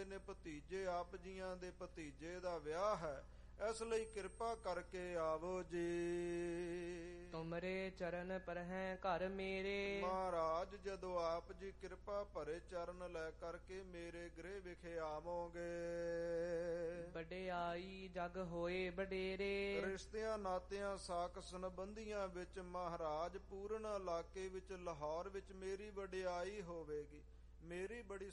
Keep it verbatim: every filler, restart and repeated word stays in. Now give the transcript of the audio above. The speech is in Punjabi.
ਜਾਂਦੇ ਨੇ ਭਤੀਜੇ, ਆਪ ਜੀਆਂ ਦੇ ਭਤੀਜੇ ਦਾ ਵਿਆਹ ਹੈ, ਇਸ ਲਈ ਕਿਰਪਾ ਕਰਕੇ ਆਵੋ ਜੀ। ਤੁਮਰੇ ਚਰਨ ਪਰਹਿ ਘਰ ਮੇਰੇ। ਮਹਾਰਾਜ ਜਦੋਂ ਆਪ ਜੀ ਕਿਰਪਾ ਭਰੇ ਚਰਨ ਲੈ ਕਰਕੇ ਮੇਰੇ ਗ੍ਰਹਿ ਵਿਖੇ ਆਵੋਗੇ। ਵਡਿਆਈ ਜਗ ਹੋਏ ਵਡੇਰੇ। ਰਿਸ਼ਤਿਆਂ ਨਾਤਿਆਂ ਸਾਕ ਸੰਬੰਧੀਆਂ ਵਿੱਚ ਮਹਾਰਾਜ ਪੂਰਨ ਇਲਾਕੇ ਵਿੱਚ ਲਾਹੌਰ ਵਿੱਚ ਮੇਰੀ ਵਡਿਆਈ ਹੋਵੇਗੀ, ਮੇਰੀ ਬੜੀ